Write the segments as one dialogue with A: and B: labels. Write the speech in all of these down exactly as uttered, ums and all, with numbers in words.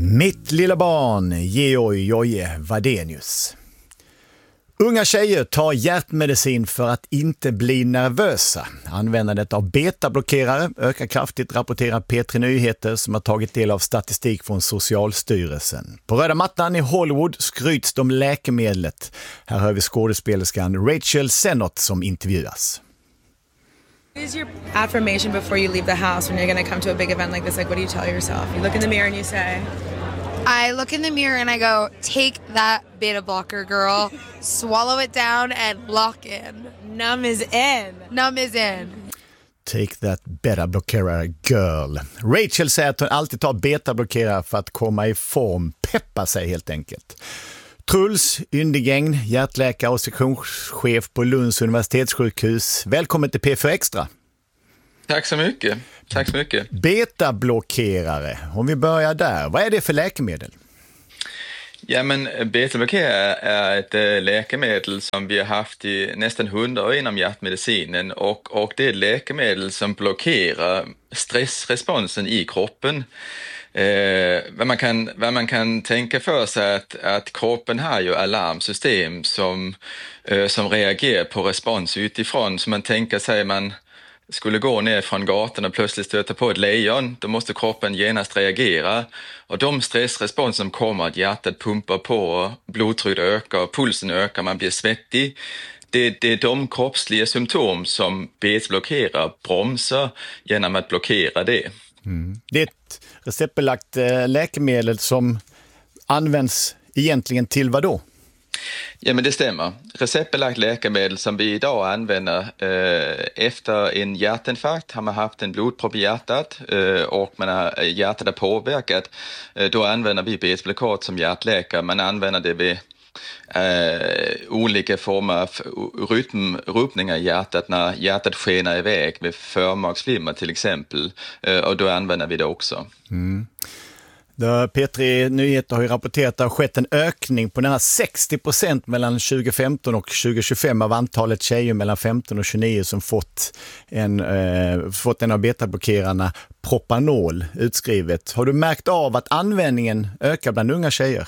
A: Mitt lilla barn, Georg Joje Wadenius. Unga tjejer tar hjärtmedicin för att inte bli nervösa. Användandet av betablockerare ökar kraftigt, rapporterar P tre Nyheter som har tagit del av statistik från Socialstyrelsen. På röda mattan i Hollywood skryts de läkemedlet. Här hör vi skådespelerskan Rachel Sennott som intervjuas.
B: What is your affirmation before you leave the house when you're going to come to a big event like this? Like, what do you tell yourself? You look in the mirror and you say...
C: I look in the mirror and I go, take that beta blocker, girl. Swallow it down and lock in.
B: Numb is in.
C: Numb is in.
A: Take that beta-blockerare, girl. Rachel säger att hon alltid tar beta-blockerare för att komma i form. Peppa sig helt enkelt. Truls Yndigäng, hjärtläkare och sektionschef på Lunds universitetssjukhus. Välkommen till P fyra Extra.
D: Tack så mycket. Tack så mycket.
A: Betablockerare, om vi börjar där. Vad är det för läkemedel?
D: Ja, men betablockerare är ett läkemedel som vi har haft i nästan hundra år inom hjärtmedicinen och, och det är ett läkemedel som blockerar stressresponsen i kroppen. Eh, vad, man kan, vad man kan tänka för sig att, att kroppen har ju alarmsystem som, eh, som reagerar på respons utifrån. Så man tänker sig man skulle gå ner från gatan och plötsligt stöta på ett lejon, då måste kroppen genast reagera. Och de stressresponser som kommer, att hjärtat pumpar på, blodtrycket ökar, pulsen ökar, man blir svettig. Det, det är de kroppsliga symptom som betablockerare bromsar genom att blockera det.
A: Mm. Det är ett receptbelagt äh, läkemedel som används egentligen till vad då?
D: Ja, men det stämmer. Receptbelagt läkemedel som vi idag använder eh, efter en hjärtinfarkt har man haft en blodpropp i hjärtat eh, och man har, hjärtat är påverkat. Eh, då använder vi betablockat som hjärtläkare. Man använder det vid eh, olika former av rytmrubbningar i hjärtat när hjärtat skenar iväg med förmaksflimmer till exempel. Eh, och då använder vi det också.
A: Mm. P tre Nyheter har ju rapporterat att det har skett en ökning på nära sextio procent mellan tjugo femton och tjugo tjugofem av antalet tjejer mellan femton och tjugonio som fått en, eh, fått en av betablockerarna Propanol utskrivet. Har du märkt av att användningen ökar bland unga tjejer?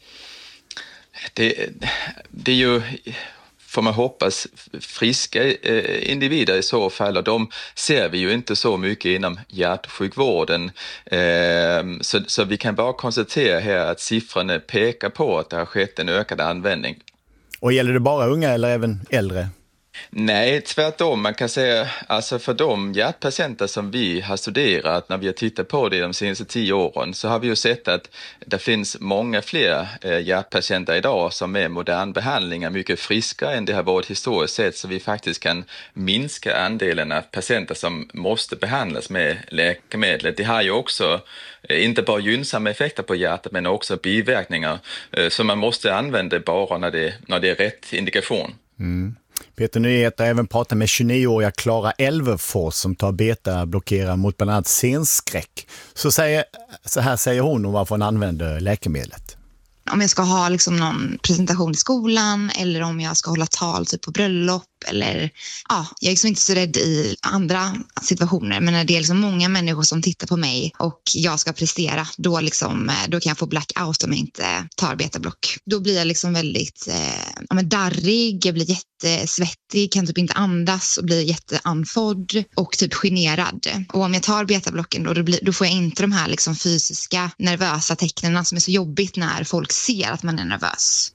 D: Det, det är ju... får man hoppas friska eh, individer i så fall, och de ser vi ju inte så mycket inom hjärtsjukvården. Eh, så, så vi kan bara konstatera här att siffrorna pekar på att det har skett en ökad användning.
A: Och gäller det bara unga eller även äldre?
D: Nej, tvärtom. Man kan säga, alltså för de hjärtpatienter som vi har studerat när vi har tittat på det de senaste tio åren, så har vi ju sett att det finns många fler hjärtpatienter idag som med modern behandling är mycket friskare än det har varit historiskt sett, så vi faktiskt kan minska andelen av patienter som måste behandlas med läkemedlet. Det har ju också inte bara gynnsamma effekter på hjärtat men också biverkningar, så man måste använda det bara när det, när det är rätt indikation.
A: Mm. P tre Nyheter har även pratat med tjugonio-åriga Klara Elverfors som tar beta-blockerare mot bland annat scenskräck. Så, säger, så här säger hon om varför hon använder läkemedlet.
E: Om jag ska ha liksom någon presentation i skolan eller om jag ska hålla tal typ på bröllop eller ja, jag är liksom inte så rädd i andra situationer, men när det är liksom många människor som tittar på mig och jag ska prestera, då, liksom, då kan jag få blackout om jag inte tar betablock. Då blir jag liksom väldigt eh, ja, men darrig, jag blir jättesvettig, kan typ inte andas och blir jätteanfodd och typ generad. Och om jag tar betablocken då, då, blir, då får jag inte de här liksom fysiska nervösa tecknen som är så jobbigt när folk ser att man är nervös.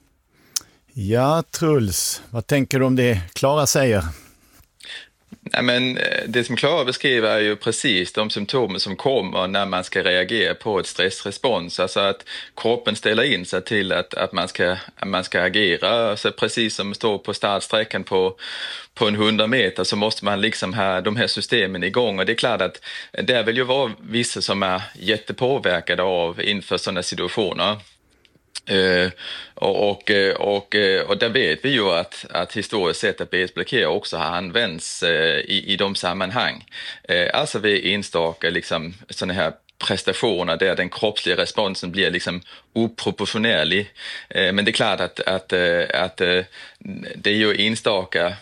A: Ja, Truls, vad tänker du om det Klara säger?
D: Nej, men det som Klara beskriver är ju precis de symptomen som kommer när man ska reagera på ett stressrespons. Alltså att kroppen ställer in sig till att, att man, ska, att man ska agera. Alltså precis som står på startsträckan på, på en hundra meter så måste man liksom ha de här systemen igång. Och det är klart att det vill ju vara vissa som är jättepåverkade av inför sådana situationer. Uh, och, och, och, och där vet vi ju att, att historiskt sett att betablockerare också har använts uh, i, i de sammanhang. Uh, alltså vid enstaka liksom, sådana här prestationer där den kroppsliga responsen blir liksom oproportionerlig. Uh, men det är klart att, att, uh, att uh, det är ju enstaka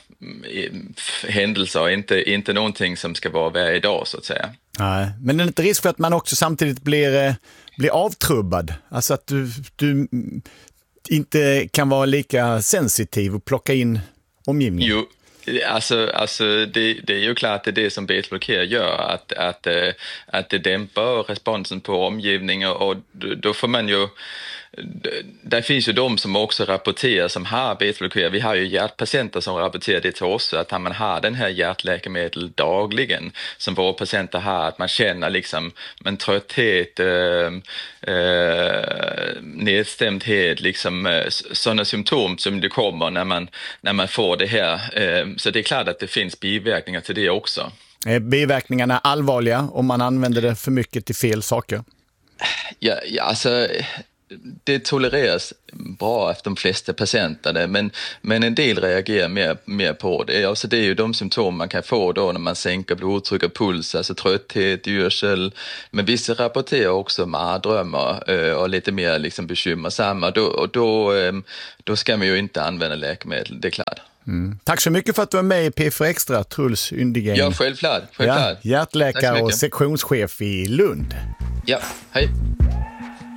D: händelser och inte, inte någonting som ska vara varje dag så att säga.
A: Nej, men det är inte risk för att man också samtidigt blir bli avtrubbad? Alltså att du, du inte kan vara lika sensitiv och plocka in omgivningen?
D: Jo. Alltså, alltså det, det är ju klart att det är det som beta-blockering gör, att, att, att det dämpar responsen på omgivningen, och då får man ju, där finns ju de som också rapporterar som har beta-blockering. Vi har ju hjärtpatienter som rapporterar det till oss, att man har den här hjärtläkemedel dagligen som våra patienter har, att man känner liksom en trötthet, äh, äh, nedstämdhet, liksom äh, sådana symptom som det kommer när man, när man får det här. Äh, så det är klart att det finns biverkningar till det också.
A: Är biverkningarna allvarliga om man använder det för mycket till fel saker?
D: Ja, ja alltså... Det tolereras bra efter de flesta patienter, men, men en del reagerar mer, mer på det. Alltså det är ju de symptom man kan få då när man sänker blodtryck och puls, alltså trötthet, yrsel. Men vissa rapporterar också mardrömmar och lite mer liksom bekymmersamma. Då, och då, då ska man ju inte använda läkemedel, det är klart.
A: Mm. Tack så mycket för att du är med i P F Extra, Truls Yndegård.
D: Ja, självklart. självklart.
A: Ja, hjärtläkare och sektionschef i Lund.
D: Ja, hej.